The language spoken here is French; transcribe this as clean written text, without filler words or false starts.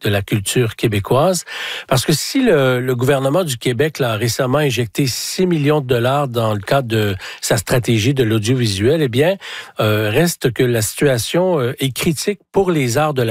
de la culture québécoise. Parce que si le gouvernement du Québec a récemment injecté 6 millions de dollars dans le cadre de sa stratégie de l'audiovisuel, eh bien, reste que la situation est critique pour les arts de la